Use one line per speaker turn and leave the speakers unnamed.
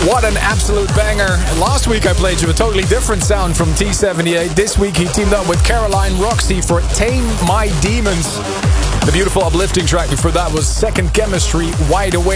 What an absolute banger. Last week I played you a totally different sound from T78. This week he teamed up with Caroline Roxy for Tame My Demons. The beautiful uplifting track before that was Second Chemistry, Wide Awake.